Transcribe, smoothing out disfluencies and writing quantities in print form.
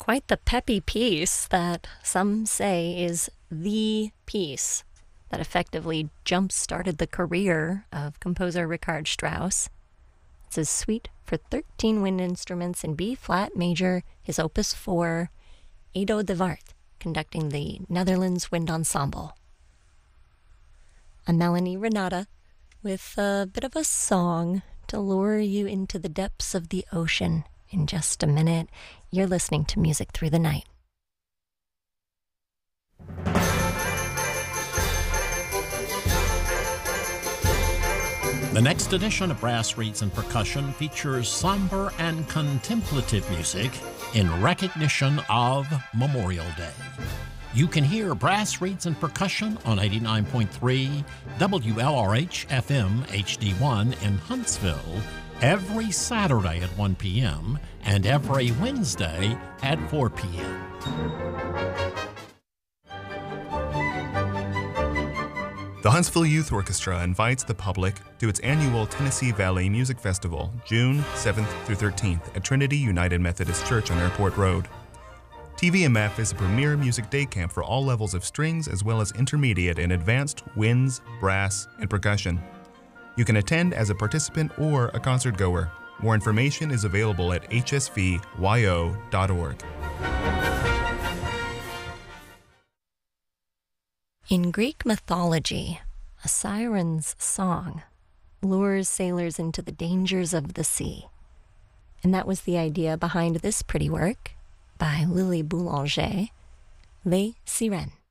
Quite the peppy piece that some say is the piece that effectively jump-started the career of composer Richard Strauss. It's his suite for 13 wind instruments in B-flat major, his opus 4, Edo de Wart, conducting the Netherlands Wind Ensemble. I'm Melanie Renata with a bit of a song to lure you into the depths of the ocean. In just a minute, you're listening to Music Through the Night. The next edition of Brass Reeds and Percussion features somber and contemplative music in recognition of Memorial Day. You can hear Brass Reeds and Percussion on 89.3 WLRH FM HD1 in Huntsville every Saturday at 1 p.m. and every Wednesday at 4 p.m. The Huntsville Youth Orchestra invites the public to its annual Tennessee Valley Music Festival, June 7th through 13th at Trinity United Methodist Church on Airport Road. TVMF is a premier music day camp for all levels of strings as well as intermediate and advanced winds, brass, and percussion. You can attend as a participant or a concert goer. More information is available at hsvyo.org. In Greek mythology, a siren's song lures sailors into the dangers of the sea. And that was the idea behind this pretty work by Lily Boulanger, Les Sirènes.